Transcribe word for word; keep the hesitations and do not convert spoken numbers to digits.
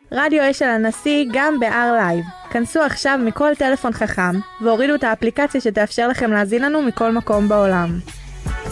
רדיו אשל הנשיא גם ב-R Live. כנסו עכשיו מכל טלפון חכם והורידו את האפליקציה שתאפשר לכם להזין לנו מכל מקום בעולם.